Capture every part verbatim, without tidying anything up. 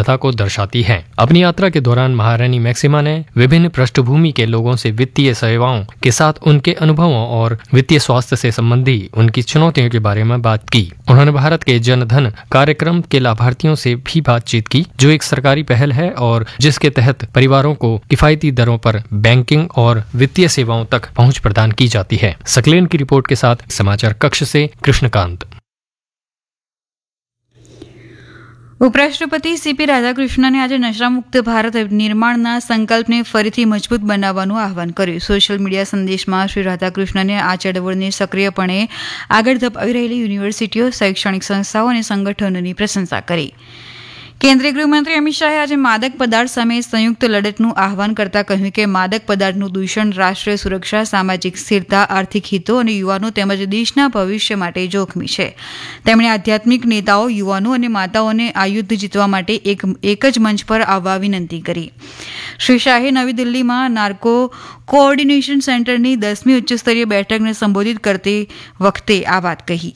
प्रथा को दर्शाती है। अपनी यात्रा के दौरान महारानी मैक्सिमा ने विभिन्न पृष्ठभूमि के लोगों से वित्तीय सेवाओं के साथ उनके अनुभवों और वित्तीय स्वास्थ्य से संबंधी उनकी चुनौतियों के बारे में बात की। उन्होंने भारत के जन धन कार्यक्रम के लाभार्थियों से भी बातचीत की, जो एक सरकारी पहल है और जिसके तहत परिवारों को किफायती दरों पर बैंकिंग और वित्तीय सेवाओं तक पहुंच प्रदान की जाती है। सकलेन की रिपोर्ट के साथ समाचार कक्ष से कृष्णकांत। ઉપરાષ્ટ્રપતિ સીપી રાધાકૃષ્ણને આજે નશામુક્ત ભારત નિર્માણના સંકલ્પને ફરીથી મજબૂત બનાવવાનું આહવાન કર્યું. સોશિયલ મીડિયા સંદેશમાં શ્રી રાધાકૃષ્ણને આ ચળવળને સક્રિયપણે આગળ ધપાવી રહેલી યુનિવર્સિટીઓ, શૈક્ષણિક સંસ્થાઓ અને સંગઠનોની પ્રશંસા કરી. કેન્દ્રીય ગૃહમંત્રી અમિત શાહે આજે માદક પદાર્થ સામે સંયુક્ત લડતનું આહવાન કરતા કહ્યું કે માદક પદાર્થનું દૂષણ રાષ્ટ્રીય સુરક્ષા, સામાજિક સ્થિરતા, આર્થિક હિતો અને યુવાનો તેમજ દેશના ભવિષ્ય માટે જોખમી છે. તેમણે આધ્યાત્મિક નેતાઓ, યુવાનો અને માતાઓને આ યુદ્ધ જીતવા માટે એક એક જ મંચ પર આવવા વિનંતી કરી. શ્રી શાહે નવી દિલ્હીમાં નાર્કો કોઓર્ડિનેશન સેન્ટરની દસમી ઉચ્ચસ્તરીય બેઠકને સંબોધિત કરતી વખતે આ વાત કહી.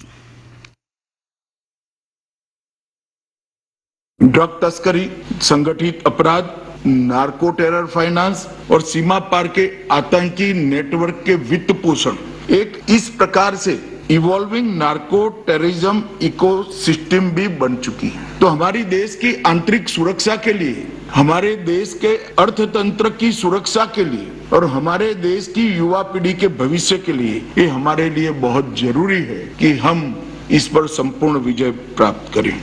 ड्रग तस्करी, संगठित अपराध, नार्को टेरर फाइनेंस और सीमा पार के आतंकी नेटवर्क के वित्त पोषण एक इस प्रकार से इवॉल्विंग नार्को टेररिज्म इकोसिस्टम भी बन चुकी है. तो हमारी देश की आंतरिक सुरक्षा के लिए, हमारे देश के अर्थतंत्र की सुरक्षा के लिए और हमारे देश की युवा पीढ़ी के भविष्य के लिए ये हमारे लिए बहुत जरूरी है कि हम इस पर संपूर्ण विजय प्राप्त करें.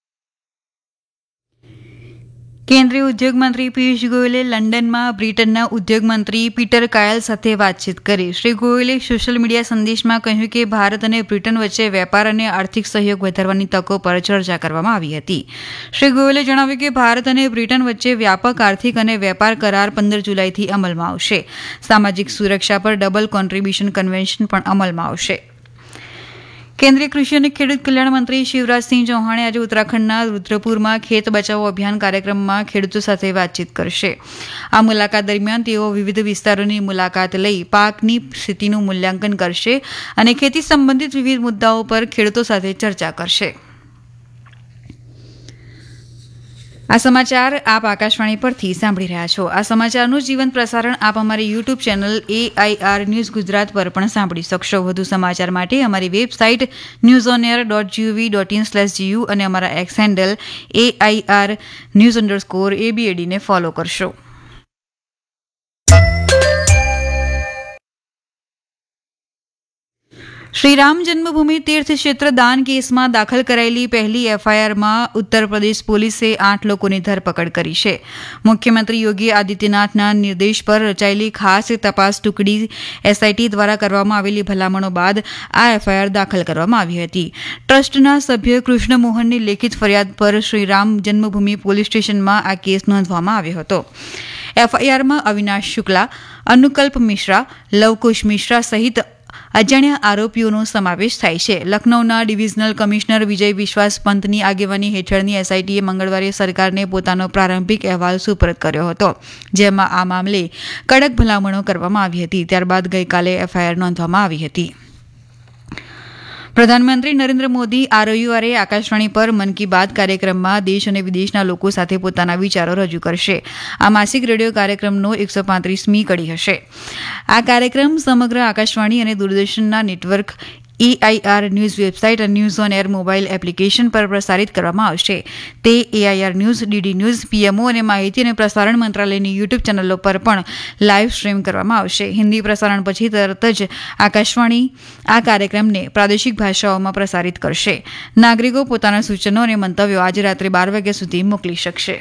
કેન્દ્રીય ઉદ્યોગ મંત્રી પિયુષ ગોયલે લંડનમાં બ્રિટનના ઉદ્યોગ મંત્રી પીટર કાયલ સાથે વાતચીત કરી. શ્રી ગોયલે સોશિયલ મીડિયા સંદેશમાં કહ્યું કે ભારત અને બ્રિટન વચ્ચે વેપાર અને આર્થિક સહયોગ વધારવાની તકો પર ચર્ચા કરવામાં આવી હતી. શ્રી ગોયલે જણાવ્યું કે ભારત અને બ્રિટન વચ્ચે વ્યાપક આર્થિક અને વેપાર કરાર પંદર જુલાઈથી અમલમાં આવશે. સામાજિક સુરક્ષા પર ડબલ કોન્ટ્રીબ્યુશન કન્વેન્શન પણ અમલમાં આવશે. કેન્દ્રીય કૃષિ અને ખેડૂત કલ્યાણ મંત્રી શિવરાજસિંહ ચૌહાણે આજે ઉત્તરાખંડના રુદ્રપુરમાં ખેત બચાવો અભિયાન કાર્યક્રમમાં ખેડૂતો સાથે વાતચીત કરશે. આ મુલાકાત દરમિયાન તેઓ વિવિધ વિસ્તારોની મુલાકાત લઈ પાકની સ્થિતિનું મૂલ્યાંકન કરશે અને ખેતી સંબંધિત વિવિધ મુદ્દાઓ પર ખેડૂતો સાથે ચર્ચા કરશે. આ સમાચાર આપ આકાશવાણી પરથી સાંભળી રહ્યા છો. આ સમાચારનું જીવંત પ્રસારણ આપ અમારી YouTube channel AIR news Gujarat પર પણ સાંભળી શકશો. વધુ સમાચાર માટે અમારી website news on air dot GOV dot in slash GU અને અમારા x handle AIR news underscore એબીએડીને follow કરશો. શ્રી રામ જન્મભૂમિ તીર્થ ક્ષેત્ર દાન કેસમાં દાખલ કરાયેલી પહેલી એફઆઈઆરમાં ઉત્તર પ્રદેશ પોલીસે આઠ લોકોની ધરપકડ કરી છે. મુખ્યમંત્રી યોગી આદિત્યનાથના નિર્દેશ પર રચાયેલી ખાસ તપાસ ટુકડી એસઆઈટી દ્વારા કરવામાં આવેલી ભલામણો બાદ આ એફઆઈઆર દાખલ કરવામાં આવી હતી. ટ્રસ્ટના સભ્ય કૃષ્ણ મોહનની લેખિત ફરિયાદ પર શ્રી રામ જન્મભૂમિ પોલીસ સ્ટેશનમાં આ કેસ નોંધવામાં આવ્યો હતો. એફઆઈઆરમાં અવિનાશ શુક્લા, અનુકલ્પ મિશ્રા, લવકુશ મિશ્રા સહિત અજાણ્યા આરોપીઓનો સમાવેશ થાય છે. લખનૌના ડિવિઝનલ કમિશનર વિજય વિશ્વાસ પંતની આગેવાની હેઠળની એસઆઈટીએ મંગળવારે સરકારને પોતાનો પ્રારંભિક અહેવાલ સુપરત કર્યો હતો, જેમાં આ મામલે કડક ભલામણો કરવામાં આવી હતી. ત્યારબાદ ગઈકાલે એફઆઈઆર નોંધવામાં આવી હતી. પ્રધાનમંત્રી નરેન્દ્ર મોદી આ રવિવારે આકાશવાણી પર મન કી બાત કાર્યક્રમમાં દેશ અને વિદેશના લોકો સાથે પોતાના વિચારો રજૂ કરશે. આ માસિક રેડિયો કાર્યક્રમનો એકસો પાંત્રીસમી કડી હશે. આ કાર્યક્રમ સમગ્ર આકાશવાણી અને દૂરદર્શનના નેટવર્ક, એઆઈઆર ન્યૂઝ વેબસાઇટ અને news on air mobile application પર પ્રસારિત કરવામાં આવશે. તે AIR news, DD news, PMO અને માહિતી અને પ્રસારણ મંત્રાલયની યુટ્યુબ ચેનલો પર પણ લાઈવ સ્ટ્રીમ કરવામાં આવશે. હિન્દી પ્રસારણ પછી તરત જ આકાશવાણી આ કાર્યક્રમને પ્રાદેશિક ભાષાઓમાં પ્રસારિત કરશે. નાગરિકો પોતાના સૂચનો અને મંતવ્યો આજે રાત્રે બાર વાગ્યા સુધી મોકલી શકશે.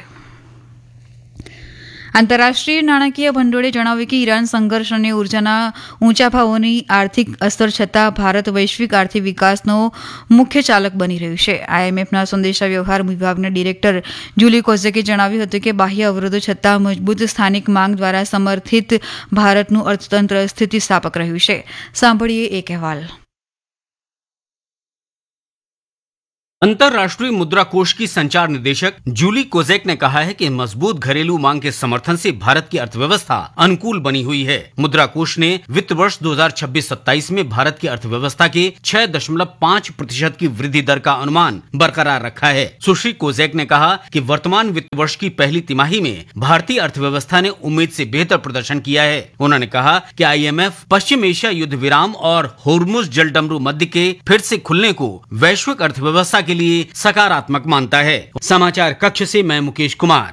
આંતરરાષ્ટ્રીય નાણાકીય ભંડોળે જણાવ્યું કે ઈરાન સંઘર્ષ અને ઉર્જાના ઊંચા ભાવોની આર્થિક અસર છતાં ભારત વૈશ્વિક આર્થિક વિકાસનો મુખ્ય ચાલક બની રહ્યું છે. આઈએમએફના સંદેશા વ્યવહાર વિભાગના ડિરેક્ટર જુલી કોઝેકે જણાવ્યું હતું કે બાહ્ય અવરોધો છતાં મજબૂત સ્થાનિક માંગ દ્વારા સમર્થિત ભારતનું અર્થતંત્ર સ્થિતિસ્થાપક રહ્યું છે. સાંભળીએ એક અહેવાલ. अंतर्राष्ट्रीय मुद्रा कोष की संचार निदेशक जूली कोजेक ने कहा है कि मजबूत घरेलू मांग के समर्थन से भारत की अर्थव्यवस्था अनुकूल बनी हुई है। मुद्रा कोष ने वित्त वर्ष दो हज़ार छब्बीस सत्ताईस में भारत की अर्थव्यवस्था के छह दशमलव पाँच प्रतिशत की वृद्धि दर का अनुमान बरकरार रखा है। सुश्री कोजेक ने कहा कि वर्तमान वित्त वर्ष की पहली तिमाही में भारतीय अर्थव्यवस्था ने उम्मीद से बेहतर प्रदर्शन किया है। उन्होंने कहा कि I am F Paschim Asia युद्ध विराम और होर्मुज जलडमरू मध्य के फिर से खुलने को वैश्विक अर्थव्यवस्था के लिए सकारात्मक मानता है। समाचार कक्ष से मैं मुकेश कुमार।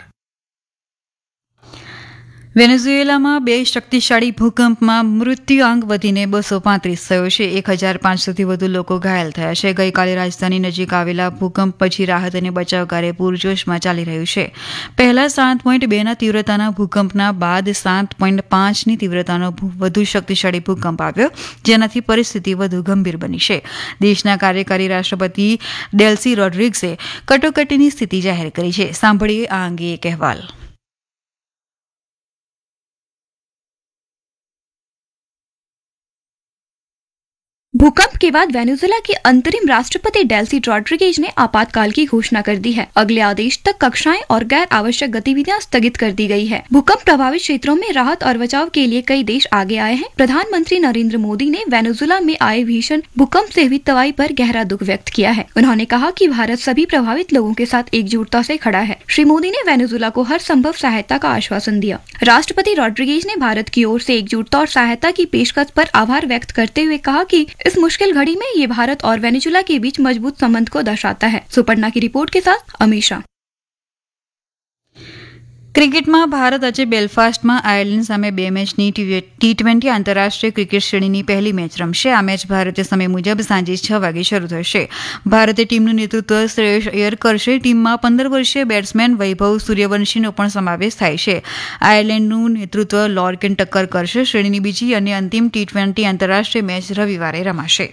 વેનેઝુએલામાં બે શક્તિશાળી ભૂકંપમાં મૃત્યુઆંક વધીને બસો પાંત્રીસ થયો છે. એક હજાર પાંચસોથી વધુ લોકો ઘાયલ થયા છે. ગઈકાલે રાજધાની નજીક આવેલા ભૂકંપ પછી રાહત અને બચાવ કાર્ય પૂરજોશમાં ચાલી રહ્યું છે. પહેલા સાત પોઈન્ટ બેના તીવ્રતાના ભૂકંપના બાદ સાત પોઈન્ટ પાંચની તીવ્રતાનો વધુ શક્તિશાળી ભૂકંપ આવ્યો, જેનાથી પરિસ્થિતિ વધુ ગંભીર બની છે. દેશના કાર્યકારી રાષ્ટ્રપતિ ડેલ્સી રોડ્રિગ્સે કટોકટીની સ્થિતિ જાહેર કરી છે. સાંભળીએ આ અંગે એક અહેવાલ. भूकंप के बाद वेनेजुएला के अंतरिम राष्ट्रपति डेल्सी रॉड्रिगेज ने आपातकाल की घोषणा कर दी है। अगले आदेश तक कक्षाएं और गैर आवश्यक गतिविधियां स्थगित कर दी गई है। भूकंप प्रभावित क्षेत्रों में राहत और बचाव के लिए कई देश आगे आए हैं। प्रधानमंत्री नरेंद्र मोदी ने वेनेजुएला में आए भीषण भूकंप से हुई तबाही पर गहरा दुख व्यक्त किया है। उन्होंने कहा कि भारत सभी प्रभावित लोगों के साथ एकजुटता से खड़ा है। श्री मोदी ने वेनेजुएला को हर संभव सहायता का आश्वासन दिया। राष्ट्रपति रॉड्रिगेज ने भारत की ओर से एकजुटता और सहायता की पेशकश पर आभार व्यक्त करते हुए कहा कि इस मुश्किल घड़ी में ये भारत और वेनेजुएला के बीच मजबूत संबंध को दर्शाता है। सुपर्णा की रिपोर्ट के साथ अमीशा। ક્રિકેટમાં ભારત આજે બેલફાસ્ટમાં આયર્લેન્ડ સામે બે મેચની ટી ટ્વેન્ટી આંતરરાષ્ટ્રીય ક્રિકેટ શ્રેણીની પહેલી મેચ રમશે. આ મેચ ભારતીય સમય મુજબ સાંજે છ વાગે શરૂ થશે. ભારતીય ટીમનું નેતૃત્વ શ્રેયસ અય્યર કરશે. ટીમમાં પંદર વર્ષીય બેટ્સમેન વૈભવ સૂર્યવંશીનો પણ સમાવેશ થાય છે. આયર્લેન્ડનું નેતૃત્વ લોર્કેન ટક્કર કરશે. શ્રેણીની બીજી અને અંતિમ ટી ટ્વેન્ટી આંતરરાષ્ટ્રીય મેચ રવિવારે રમાશે.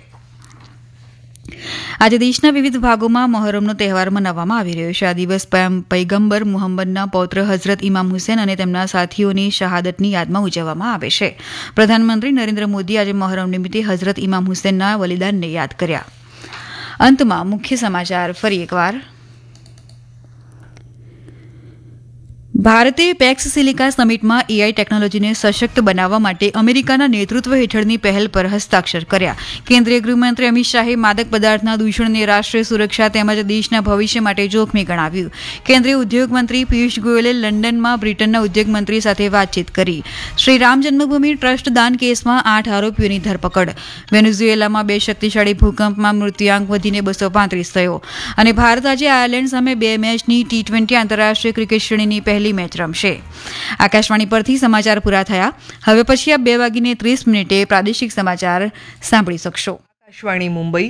આજે દેશના વિવિધ ભાગોમાં મહોરમનો તહેવાર મનાવવામાં આવી રહ્યો છે. આ દિવસ પૈગંબર મુહમ્મદના પૌત્ર હઝરત ઇમામ હુસેન અને તેમના સાથીઓની શહાદતની યાદમાં ઉજવવામાં આવે છે. પ્રધાનમંત્રી નરેન્દ્ર મોદી આજે મહોરમ નિમિત્તે હઝરત ઇમામ હુસેનના બલિદાનને યાદ કર્યા. અંતમાં મુખ્ય સમાચાર ફરી એકવાર. ભારતે પેક્સ સિલિકા સમિટમાં એઆઈ ટેકનોલોજીને સશક્ત બનાવવા માટે અમેરિકાના નેતૃત્વ હેઠળની પહેલ પર હસ્તાક્ષર કર્યા. કેન્દ્રીય ગૃહમંત્રી અમિત શાહે માદક પદાર્થના દૂષણને રાષ્ટ્રીય સુરક્ષા તેમજ દેશના ભવિષ્ય માટે જોખમી ગણાવ્યું. કેન્દ્રીય ઉદ્યોગ મંત્રી પિયુષ ગોયલે લંડનમાં બ્રિટનના ઉદ્યોગ મંત્રી સાથે વાતચીત કરી. શ્રી રામ જન્મભૂમિ ટ્રસ્ટ દાન કેસમાં આઠ આરોપીઓની ધરપકડ. વેનેઝુએલામાં બે શક્તિશાળી ભૂકંપમાં મૃત્યુઆંક વધીને બસો પાંત્રીસ થયો. અને ભારત આજે આયર્લેન્ડ સામે બે મેચની ટી ટ્વેન્ટી આંતરરાષ્ટ્રીય ક્રિકેટ શ્રેણીની પહેલી મેચ રમશે. આકાશવાણી પરથી સમાચાર પૂરા થયા. હવે પછી આપ બે વાગીને ત્રીસ મિનિટે પ્રાદેશિક સમાચાર સાંભળી શકશો. આકાશવાણી મુંબઈ.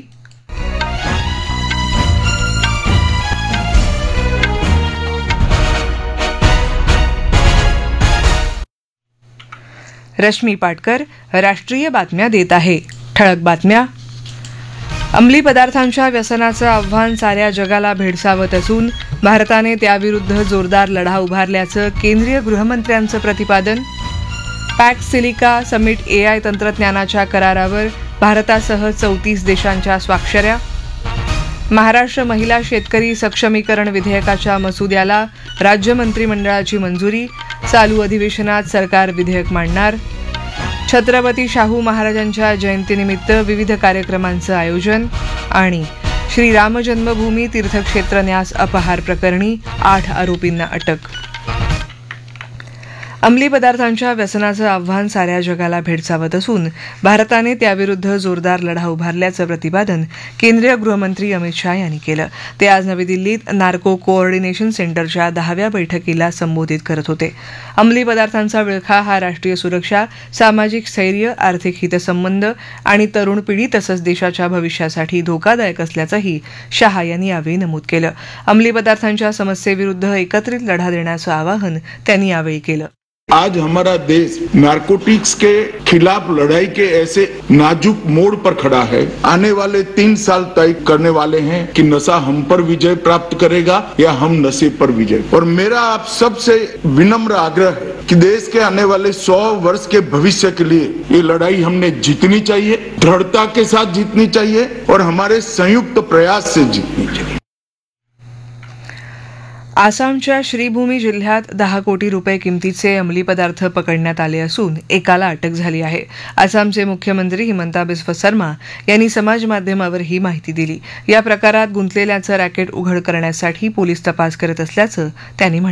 रश्मी पाटकर राष्ट्रीय बातम्या देत आहे. ठळक बातम्या. अंमली पदार्थांच्या व्यसनाचं आव्हान साऱ्या जगाला भेडसावत असून भारताने त्याविरुद्ध जोरदार लढा उभारल्याचं केंद्रीय गृहमंत्र्यांचं प्रतिपादन. पॅक्स सिलिका समिट एआय तंत्रज्ञानाच्या करारावर भारतासह चौतीस देशांच्या स्वाक्षऱ्या. महाराष्ट्र महिला शेतकरी सक्षमीकरण विधेयकाच्या मसुद्याला राज्य मंत्रिमंडळाची मंजुरी. चालू अधिवेशनात सरकार विधेयक मांडणार. छत्रपती शाहू महाराजांच्या जयंतीनिमित्त विविध कार्यक्रमांचं आयोजन. आणि श्री राम जन्मभूमी तीर्थक्षेत्र न्यास अपहार प्रकरणी आठ आरोपींना अटक. अंमली पदार्थांच्या व्यसनाचं आव्हान साऱ्या जगाला भेडसावत असून भारताने त्याविरुद्ध जोरदार लढा उभारल्याचं प्रतिपादन केंद्रीय गृहमंत्री अमित शाह यांनी केलं. ते आज नवी दिल्लीत नार्को कोऑर्डिनेशन सेंटरच्या दहाव्या बैठकीला संबोधित करत होते. अंमली पदार्थांचा विळखा हा राष्ट्रीय सुरक्षा, सामाजिक स्थैर्य, आर्थिक हितसंबंध आणि तरुण पिढी तसंच देशाच्या भविष्यासाठी धोकादायक असल्याचंही शाह यांनी यावेळी नमूद केलं. अंमली पदार्थांच्या समस्येविरुद्ध एकत्रित लढा देण्याचं आवाहन त्यांनी यावेळी केलं. आज हमारा देश नारकोटिक्स के खिलाफ लड़ाई के ऐसे नाजुक मोड़ पर खड़ा है। आने वाले तीन साल तय करने वाले हैं कि नशा हम पर विजय प्राप्त करेगा या हम नशे पर विजय। और मेरा आप सबसे विनम्र आग्रह है कि देश के आने वाले सौ वर्ष के भविष्य के लिए ये लड़ाई हमने जीतनी चाहिए, दृढ़ता के साथ जीतनी चाहिए और हमारे संयुक्त प्रयास से जीतनी चाहिए। आसामच्या श्रीभूमी जिल्ह्यात दहा कोटी रुपये किमतीचे अंमली पदार्थ पकडण्यात आले असून एकाला अटक झाली आहे। आसामचे मुख्यमंत्री हिमंता बिस्वा शर्मा यांनी समाज माध्यमावर ही माहिती दिली। या प्रकारात गुंतलेल्याचं रॅकेट उघड करण्यासाठी पोलीस तपास करत असल्याचं त्यांनी म्हटलं।